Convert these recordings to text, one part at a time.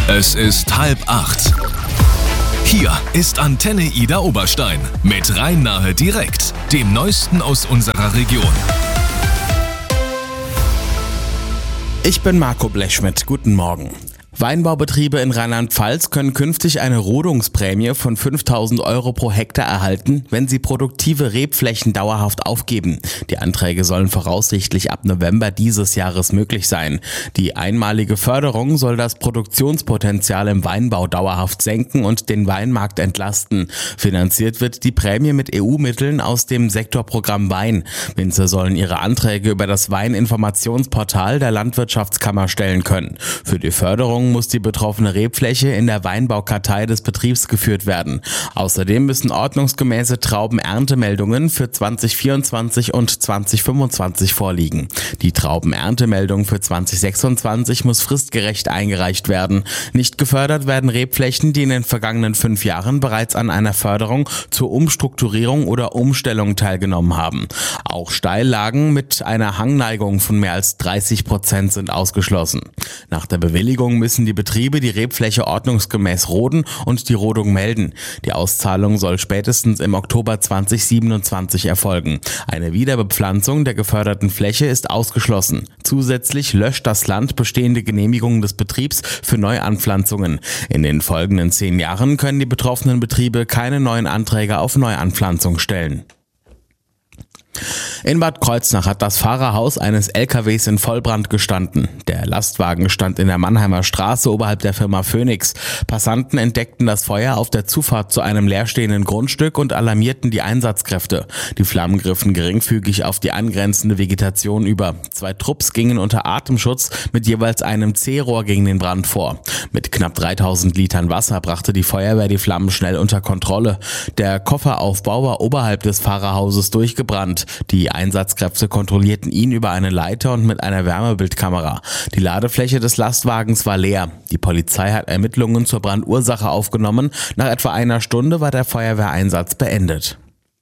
Es ist 7:30. Hier ist Antenne Ida Oberstein mit Rhein-Nahe direkt, dem Neuesten aus unserer Region. Ich bin Marco Blechschmidt. Guten Morgen. Weinbaubetriebe in Rheinland-Pfalz können künftig eine Rodungsprämie von 5.000 € pro Hektar erhalten, wenn sie produktive Rebflächen dauerhaft aufgeben. Die Anträge sollen voraussichtlich ab November dieses Jahres möglich sein. Die einmalige Förderung soll das Produktionspotenzial im Weinbau dauerhaft senken und den Weinmarkt entlasten. Finanziert wird die Prämie mit EU-Mitteln aus dem Sektorprogramm Wein. Winzer sollen ihre Anträge über das Weininformationsportal der Landwirtschaftskammer stellen können. Für die Förderung muss die betroffene Rebfläche in der Weinbaukartei des Betriebs geführt werden. Außerdem müssen ordnungsgemäße Traubenerntemeldungen für 2024 und 2025 vorliegen. Die Traubenerntemeldung für 2026 muss fristgerecht eingereicht werden. Nicht gefördert werden Rebflächen, die in den vergangenen 5 Jahren bereits an einer Förderung zur Umstrukturierung oder Umstellung teilgenommen haben. Auch Steillagen mit einer Hangneigung von mehr als 30% sind ausgeschlossen. Nach der Bewilligung müssen die Betriebe die Rebfläche ordnungsgemäß roden und die Rodung melden. Die Auszahlung soll spätestens im Oktober 2027 erfolgen. Eine Wiederbepflanzung der geförderten Fläche ist ausgeschlossen. Zusätzlich löscht das Land bestehende Genehmigungen des Betriebs für Neuanpflanzungen. In den folgenden 10 Jahren können die betroffenen Betriebe keine neuen Anträge auf Neuanpflanzung stellen. In Bad Kreuznach hat das Fahrerhaus eines LKWs in Vollbrand gestanden. Der Lastwagen stand in der Mannheimer Straße oberhalb der Firma Phoenix. Passanten entdeckten das Feuer auf der Zufahrt zu einem leerstehenden Grundstück und alarmierten die Einsatzkräfte. Die Flammen griffen geringfügig auf die angrenzende Vegetation über. 2 Trupps gingen unter Atemschutz mit jeweils einem C-Rohr gegen den Brand vor. Mit knapp 3000 Litern Wasser brachte die Feuerwehr die Flammen schnell unter Kontrolle. Der Kofferaufbau war oberhalb des Fahrerhauses durchgebrannt. Die Einsatzkräfte kontrollierten ihn über eine Leiter und mit einer Wärmebildkamera. Die Ladefläche des Lastwagens war leer. Die Polizei hat Ermittlungen zur Brandursache aufgenommen. Nach etwa einer Stunde war der Feuerwehreinsatz beendet.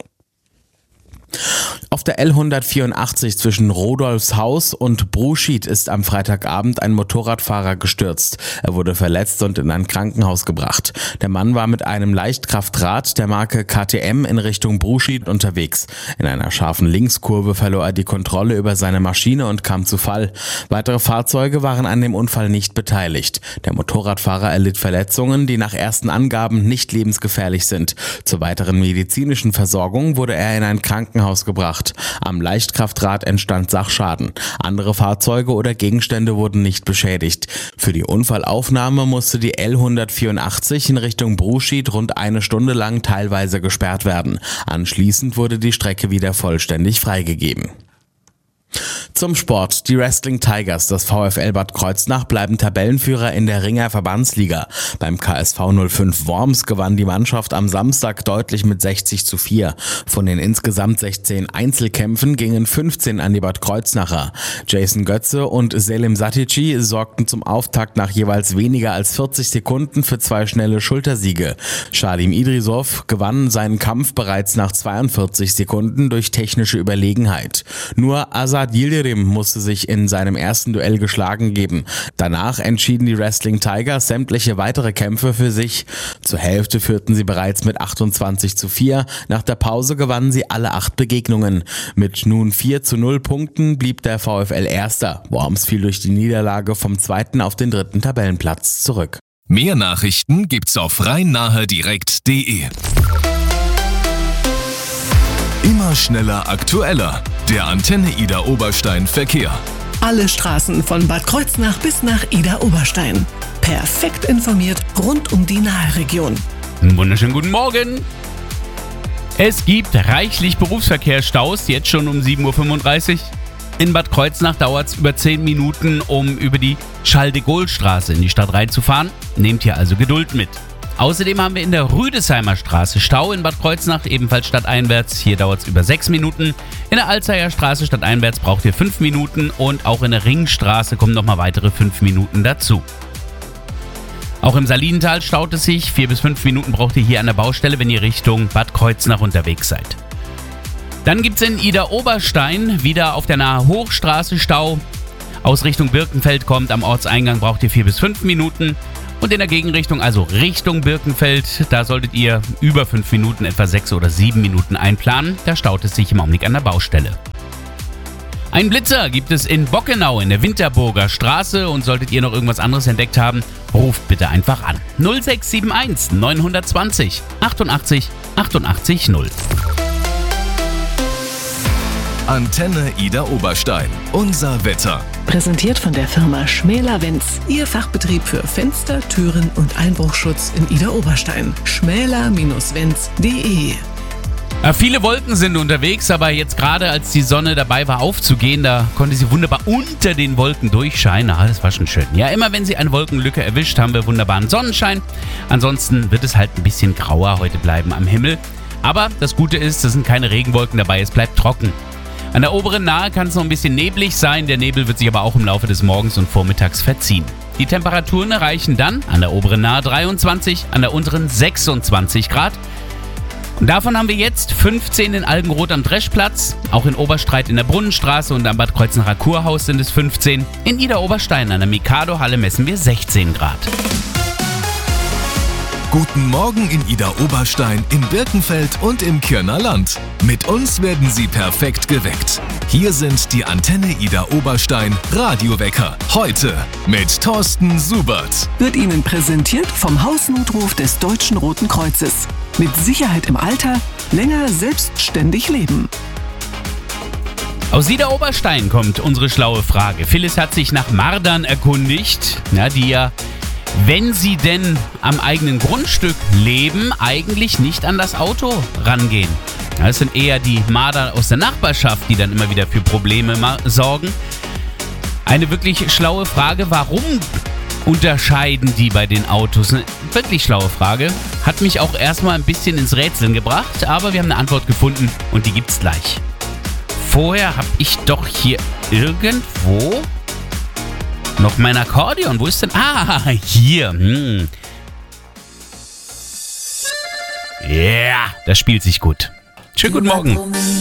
Auf der L184 zwischen Rodolfshaus und Bruschied ist am Freitagabend ein Motorradfahrer gestürzt. Er wurde verletzt und in ein Krankenhaus gebracht. Der Mann war mit einem Leichtkraftrad der Marke KTM in Richtung Bruschied unterwegs. In einer scharfen Linkskurve verlor er die Kontrolle über seine Maschine und kam zu Fall. Weitere Fahrzeuge waren an dem Unfall nicht beteiligt. Der Motorradfahrer erlitt Verletzungen, die nach ersten Angaben nicht lebensgefährlich sind. Zur weiteren medizinischen Versorgung wurde er in ein Krankenhaus gebracht. Am Leichtkraftrad entstand Sachschaden. Andere Fahrzeuge oder Gegenstände wurden nicht beschädigt. Für die Unfallaufnahme musste die L184 in Richtung Bruschied rund 1 Stunde lang teilweise gesperrt werden. Anschließend wurde die Strecke wieder vollständig freigegeben. Zum Sport. Die Wrestling Tigers des VfL Bad Kreuznach bleiben Tabellenführer in der Ringer Verbandsliga. Beim KSV 05 Worms gewann die Mannschaft am Samstag deutlich mit 60:4. Von den insgesamt 16 Einzelkämpfen gingen 15 an die Bad Kreuznacher. Jason Götze und Selim Satici sorgten zum Auftakt nach jeweils weniger als 40 Sekunden für 2 schnelle Schultersiege. Shalim Idrisov gewann seinen Kampf bereits nach 42 Sekunden durch technische Überlegenheit. Nur Azad Yildirim musste sich in seinem ersten Duell geschlagen geben. Danach entschieden die Wrestling Tigers sämtliche weitere Kämpfe für sich. Zur Hälfte führten sie bereits mit 28:4. Nach der Pause gewannen sie alle 8 Begegnungen. Mit nun 4:0 Punkten blieb der VfL Erster. Worms fiel durch die Niederlage vom 2. auf den 3. Tabellenplatz zurück. Mehr Nachrichten gibt's auf rhein-nahe-direkt.de. Immer schneller, aktueller. Der Antenne Ida Oberstein Verkehr. Alle Straßen von Bad Kreuznach bis nach Ida Oberstein. Perfekt informiert rund um die Naheregion. Wunderschönen guten Morgen. Es gibt reichlich Berufsverkehrsstaus, jetzt schon um 7:35 Uhr. In Bad Kreuznach dauert es über 10 Minuten, um über die Charles-de-Gaulle-Straße in die Stadt reinzufahren. Nehmt hier also Geduld mit. Außerdem haben wir in der Rüdesheimer Straße Stau in Bad Kreuznach, ebenfalls stadteinwärts. Hier dauert es über 6 Minuten. In der Alzeier Straße stadteinwärts braucht ihr 5 Minuten und auch in der Ringstraße kommen nochmal weitere 5 Minuten dazu. Auch im Salinental staut es sich. 4 bis 5 Minuten braucht ihr hier an der Baustelle, wenn ihr Richtung Bad Kreuznach unterwegs seid. Dann gibt es in Ida Oberstein wieder auf der Nahe Hochstraße Stau. Aus Richtung Birkenfeld kommt am Ortseingang braucht ihr 4 bis 5 Minuten. Und in der Gegenrichtung, also Richtung Birkenfeld, da solltet ihr über 5 Minuten, etwa 6 oder 7 Minuten einplanen. Da staut es sich im Augenblick an der Baustelle. Ein Blitzer gibt es in Bockenau in der Winterburger Straße und solltet ihr noch irgendwas anderes entdeckt haben, ruft bitte einfach an. 0671 920 88 88 0. Antenne Ida Oberstein. Unser Wetter. Präsentiert von der Firma Schmäler-Wenz. Ihr Fachbetrieb für Fenster, Türen und Einbruchschutz in Ida Oberstein. schmäler-wenz.de. Ja, viele Wolken sind unterwegs, aber jetzt gerade als die Sonne dabei war aufzugehen, da konnte sie wunderbar unter den Wolken durchscheinen. Das war schon schön. Ja, immer wenn sie eine Wolkenlücke erwischt, haben wir wunderbaren Sonnenschein. Ansonsten wird es halt ein bisschen grauer heute bleiben am Himmel. Aber das Gute ist, es sind keine Regenwolken dabei, es bleibt trocken. An der oberen Nahe kann es noch ein bisschen neblig sein, der Nebel wird sich aber auch im Laufe des Morgens und Vormittags verziehen. Die Temperaturen erreichen dann an der oberen Nahe 23, an der unteren 26 Grad. Und davon haben wir jetzt 15 in Algenroth am Dreschplatz, auch in Oberstreit in der Brunnenstraße und am Bad Kreuznacher Kurhaus sind es 15. In Ida Oberstein an der Mikado-Halle messen wir 16 Grad. Guten Morgen in Ida Oberstein, in Birkenfeld und im Kirner Land. Mit uns werden Sie perfekt geweckt. Hier sind die Antenne Ida Oberstein Radiowecker. Heute mit Thorsten Subert. Wird Ihnen präsentiert vom Hausnotruf des Deutschen Roten Kreuzes. Mit Sicherheit im Alter, länger selbstständig leben. Aus Ida Oberstein kommt unsere schlaue Frage. Phyllis hat sich nach Mardern erkundigt, die ja, wenn sie denn am eigenen Grundstück leben, eigentlich nicht an das Auto rangehen. Es sind eher die Marder aus der Nachbarschaft, die dann immer wieder für Probleme sorgen. Eine wirklich schlaue Frage, warum unterscheiden die bei den Autos? Eine wirklich schlaue Frage. Hat mich auch erstmal ein bisschen ins Rätseln gebracht, aber wir haben eine Antwort gefunden und die gibt's gleich. Vorher habe ich doch hier irgendwo noch mein Akkordeon. Wo ist denn? Hier. Ja, das spielt sich gut. Schönen guten Morgen.